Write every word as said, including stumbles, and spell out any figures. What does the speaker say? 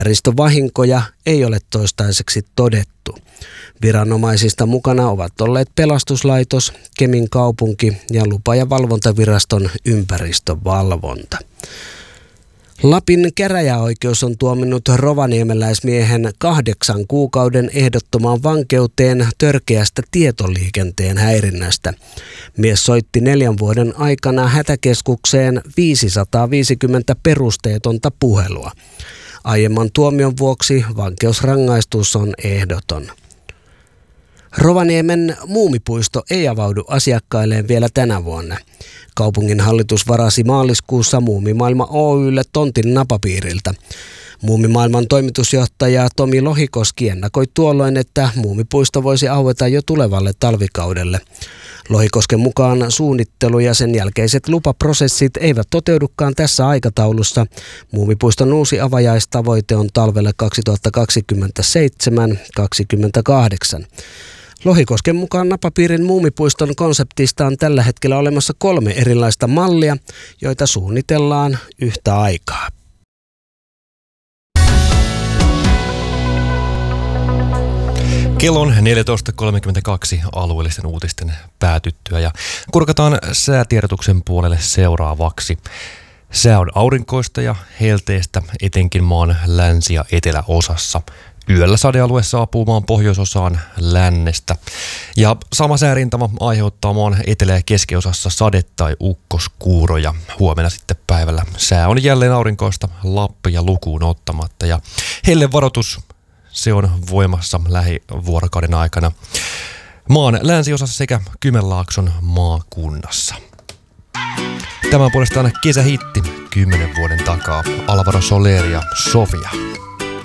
Ympäristövahinkoja ei ole toistaiseksi todettu. Viranomaisista mukana ovat olleet pelastuslaitos, Kemin kaupunki ja lupa- ja valvontaviraston ympäristövalvonta. Lapin käräjäoikeus on tuominnut rovaniemeläismiehen kahdeksan kuukauden ehdottomaan vankeuteen törkeästä tietoliikenteen häirinnästä. Mies soitti neljän vuoden aikana hätäkeskukseen viisisataaviisikymmentä perusteetonta puhelua. Aiemman tuomion vuoksi vankeusrangaistus on ehdoton. Rovaniemen muumipuisto ei avaudu asiakkailleen vielä tänä vuonna. Kaupungin hallitus varasi maaliskuussa Muumimaailma Oy:lle tontin napapiiriltä. Muumimaailman toimitusjohtaja Tomi Lohikoski ennakoi tuolloin, että muumipuisto voisi aueta jo tulevalle talvikaudelle. Lohikosken mukaan suunnittelu ja sen jälkeiset lupaprosessit eivät toteudukaan tässä aikataulussa. Muumipuiston uusi avajaistavoite on talvelle kaksituhattakaksikymmentäseitsemän kaksikymmentäkahdeksan. Lohikosken mukaan napapiirin muumipuiston konseptista on tällä hetkellä olemassa kolme erilaista mallia, joita suunnitellaan yhtä aikaa. Kello on neljätoista kolmekymmentäkaksi alueellisten uutisten päätyttyä ja kurkataan säätiedotuksen puolelle seuraavaksi. Sää on aurinkoista ja helteistä etenkin maan länsi- ja eteläosassa. Yöllä sadealue saapuu maan pohjoisosaan lännestä. Ja sama säärintama aiheuttaa maan etelä- ja keskiosassa sade- tai ukkoskuuroja. Huomenna sitten päivällä sää on jälleen aurinkoista Lappia lukuun ottamatta. Ja hellevaroitus, se on voimassa lähivuorokauden aikana maan länsiosassa sekä Kymenlaakson maakunnassa. Tämä on puolestaan kesähitti kymmenen vuoden takaa. Alvaro Soler ja Sofia.